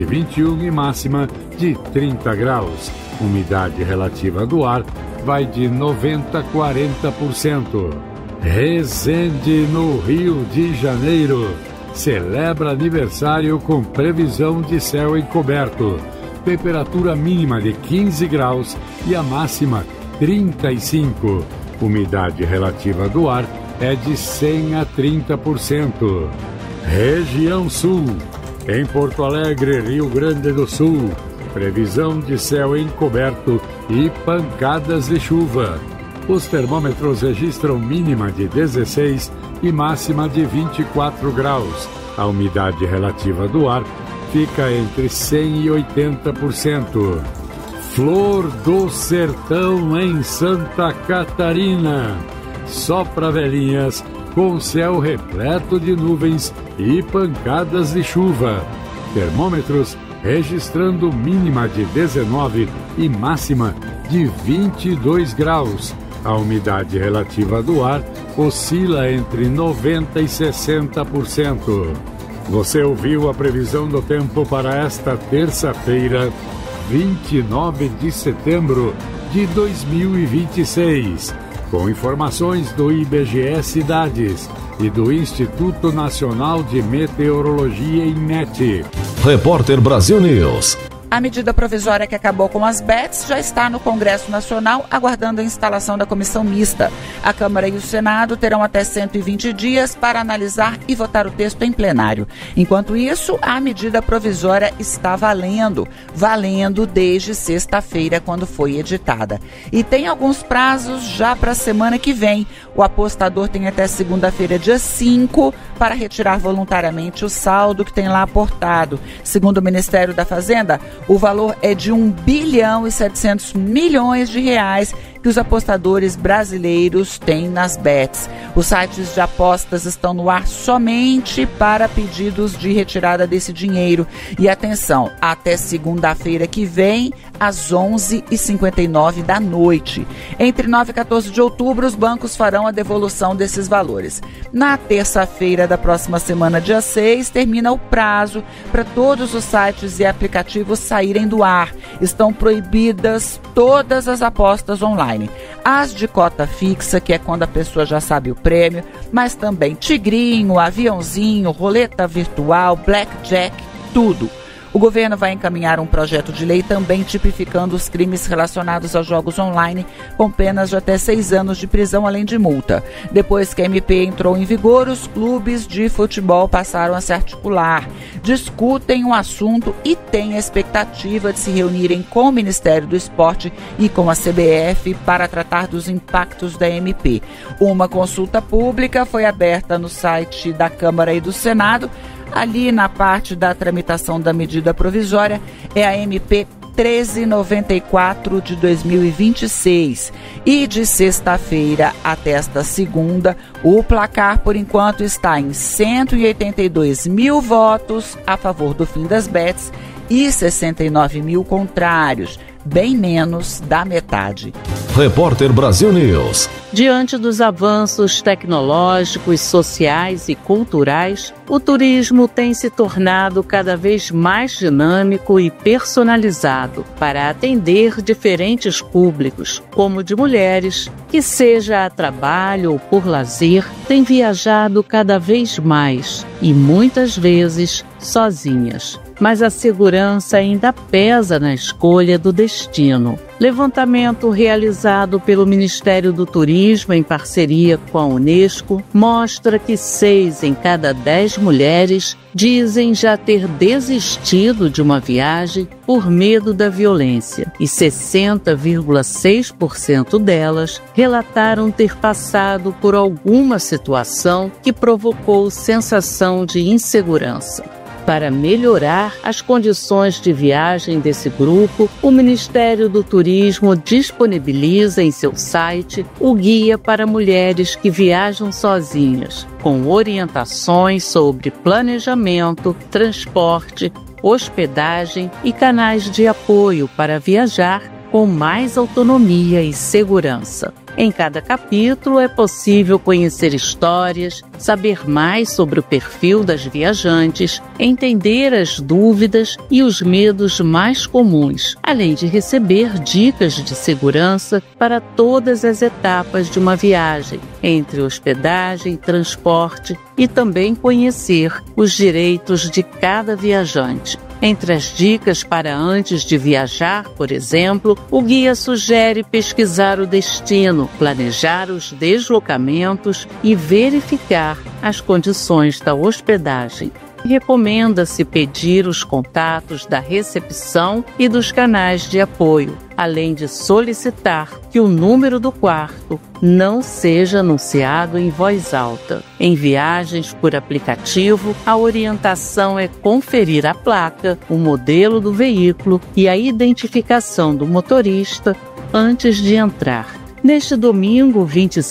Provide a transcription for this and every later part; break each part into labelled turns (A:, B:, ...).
A: de 21 e máxima de 30 graus. Umidade relativa do ar vai de 90% a 40%. Resende, no Rio de Janeiro, celebra aniversário com previsão de céu encoberto. Temperatura mínima de 15 graus e a máxima 35. Umidade relativa do ar é de 100% a 30%. Região Sul. Em Porto Alegre, Rio Grande do Sul, previsão de céu encoberto e pancadas de chuva. Os termômetros registram mínima de 16 e máxima de 24 graus. A umidade relativa do ar fica entre 100% e 80%. Flor do Sertão, em Santa Catarina. Só para velhinhas, com céu repleto de nuvens e pancadas de chuva. Termômetros registrando mínima de 19 e máxima de 22 graus. A umidade relativa do ar oscila entre 90% e 60%. Você ouviu a previsão do tempo para esta terça-feira, 29 de setembro de 2026. Com informações do IBGE Cidades e do Instituto Nacional de Meteorologia, INMET.
B: Repórter Brasil News.
C: A medida provisória que acabou com as bets já está no Congresso Nacional, aguardando a instalação da comissão mista. A Câmara e o Senado terão até 120 dias para analisar e votar o texto em plenário. Enquanto isso, a medida provisória está valendo desde sexta-feira, quando foi editada. E tem alguns prazos já para a semana que vem. O apostador tem até segunda-feira, dia 5, para retirar voluntariamente o saldo que tem lá aportado. Segundo o Ministério da Fazenda, o valor é de 1 bilhão e 700 milhões de reais que os apostadores brasileiros têm nas bets. Os sites de apostas estão no ar somente para pedidos de retirada desse dinheiro. E atenção, até segunda-feira que vem, às 11h59 da noite. Entre 9 e 14 de outubro, os bancos farão a devolução desses valores. Na terça-feira da próxima semana, dia 6, termina o prazo para todos os sites e aplicativos saírem do ar. Estão proibidas todas as apostas online. As de cota fixa, que é quando a pessoa já sabe o prêmio, mas também tigrinho, aviãozinho, roleta virtual, blackjack, tudo. O governo vai encaminhar um projeto de lei também tipificando os crimes relacionados a jogos online, com penas de até 6 anos de prisão, além de multa. Depois que a MP entrou em vigor, os clubes de futebol passaram a se articular, discutem o assunto e têm a expectativa de se reunirem com o Ministério do Esporte e com a CBF para tratar dos impactos da MP. Uma consulta pública foi aberta no site da Câmara e do Senado. Ali na parte da tramitação da medida provisória é a MP 1394 de 2026. E de sexta-feira até esta segunda, o placar por enquanto está em 182 mil votos a favor do fim das bets e 69 mil contrários, bem menos da metade.
B: Repórter Brasil News.
D: Diante dos avanços tecnológicos, sociais e culturais, o turismo tem se tornado cada vez mais dinâmico e personalizado para atender diferentes públicos, como de mulheres, que seja a trabalho ou por lazer, têm viajado cada vez mais e muitas vezes sozinhas. Mas a segurança ainda pesa na escolha do destino. Levantamento realizado pelo Ministério do Turismo em parceria com a Unesco mostra que 6 em cada 10 mulheres dizem já ter desistido de uma viagem por medo da violência e 60,6% delas relataram ter passado por alguma situação que provocou sensação de insegurança. Para melhorar as condições de viagem desse grupo, o Ministério do Turismo disponibiliza em seu site o Guia para Mulheres que Viajam Sozinhas, com orientações sobre planejamento, transporte, hospedagem e canais de apoio para viajar com mais autonomia e segurança. Em cada capítulo é possível conhecer histórias, saber mais sobre o perfil das viajantes, entender as dúvidas e os medos mais comuns, além de receber dicas de segurança para todas as etapas de uma viagem, entre hospedagem, transporte e também conhecer os direitos de cada viajante. Entre as dicas para antes de viajar, por exemplo, o guia sugere pesquisar o destino, planejar os deslocamentos e verificar as condições da hospedagem. Recomenda-se pedir os contatos da recepção e dos canais de apoio, além de solicitar que o número do quarto não seja anunciado em voz alta. Em viagens por aplicativo, a orientação é conferir a placa, o modelo do veículo e a identificação do motorista antes de entrar. Neste domingo,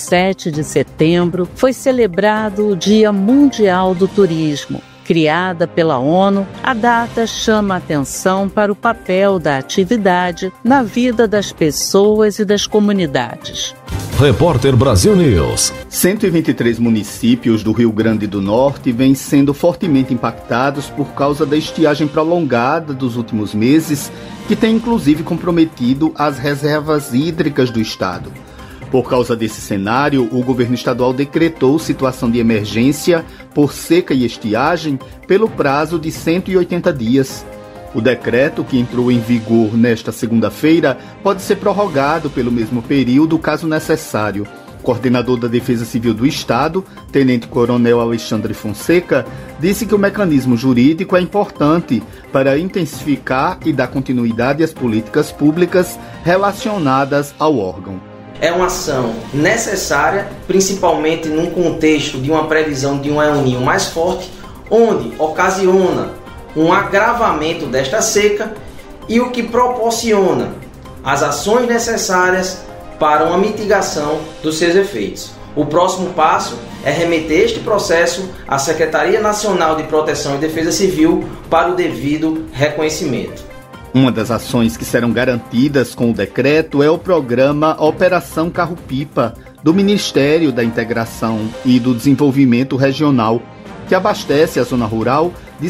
D: 27 de setembro, foi celebrado o Dia Mundial do Turismo. Criada pela ONU, a data chama a atenção para o papel da atividade na vida das pessoas e das comunidades.
B: Repórter Brasil News.
E: 123 municípios do Rio Grande do Norte vêm sendo fortemente impactados por causa da estiagem prolongada dos últimos meses, que tem inclusive comprometido as reservas hídricas do estado. Por causa desse cenário, o governo estadual decretou situação de emergência por seca e estiagem pelo prazo de 180 dias. O decreto, que entrou em vigor nesta segunda-feira, pode ser prorrogado pelo mesmo período, caso necessário. O coordenador da Defesa Civil do Estado, Tenente-Coronel Alexandre Fonseca, disse que o mecanismo jurídico é importante para intensificar e dar continuidade às políticas públicas relacionadas ao órgão.
F: É uma ação necessária, principalmente num contexto de uma previsão de um El Niño mais forte, onde ocasiona um agravamento desta seca e o que proporciona as ações necessárias para uma mitigação dos seus efeitos. O próximo passo é remeter este processo à Secretaria Nacional de Proteção e Defesa Civil para o devido reconhecimento.
E: Uma das ações que serão garantidas com o decreto é o programa Operação Carro-Pipa, do Ministério da Integração e do Desenvolvimento Regional, que abastece a zona rural de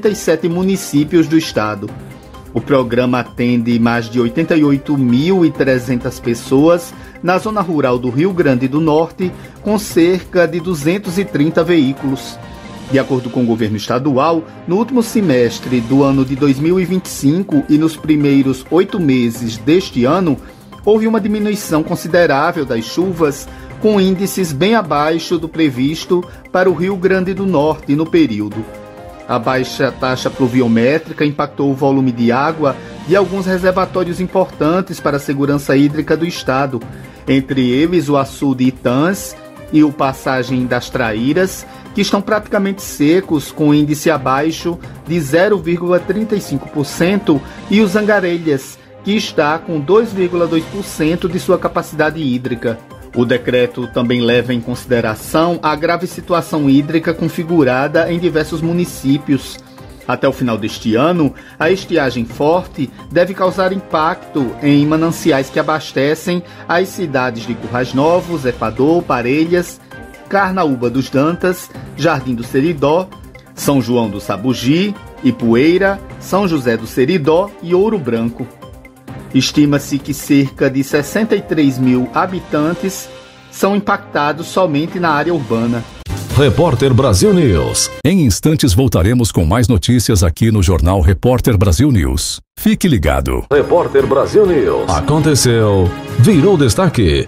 E: 77 municípios do estado. O programa atende mais de 88.300 pessoas na zona rural do Rio Grande do Norte, com cerca de 230 veículos. De acordo com o governo estadual, no último semestre do ano de 2025 e nos primeiros 8 meses deste ano, houve uma diminuição considerável das chuvas, com índices bem abaixo do previsto para o Rio Grande do Norte no período. A baixa taxa pluviométrica impactou o volume de água de alguns reservatórios importantes para a segurança hídrica do estado, entre eles o açude Itãs e o Passagem das Traíras, que estão praticamente secos, com índice abaixo de 0,35%, e os Angarelhas, que está com 2,2% de sua capacidade hídrica. O decreto também leva em consideração a grave situação hídrica configurada em diversos municípios. Até o final deste ano, a estiagem forte deve causar impacto em mananciais que abastecem as cidades de Currais Novos, Equador, Parelhas, Carnaúba dos Dantas, Jardim do Seridó, São João do Sabugi, Ipueira, São José do Seridó e Ouro Branco. Estima-se que cerca de 63 mil habitantes são impactados somente na área urbana.
B: Repórter Brasil News.
G: Em instantes voltaremos com mais notícias aqui no Jornal Repórter Brasil News. Fique ligado.
B: Repórter Brasil News. Aconteceu, virou destaque.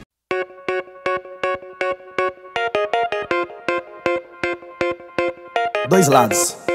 H: Dois lados.